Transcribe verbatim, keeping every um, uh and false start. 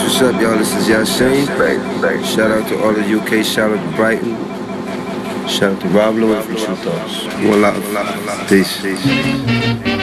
What's up, y'all? This is Yashane. Shout out to all the U K. Shout out to Brighton. Shout out to Rob Lewis from True Thoughts. One love. Peace.